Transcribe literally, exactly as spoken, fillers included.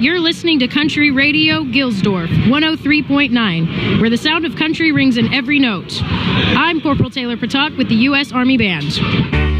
You're listening to Country Radio Gilsdorf, one oh three point nine, where the sound of country rings in every note. I'm Corporal Taylor Patak with the U S Army Band.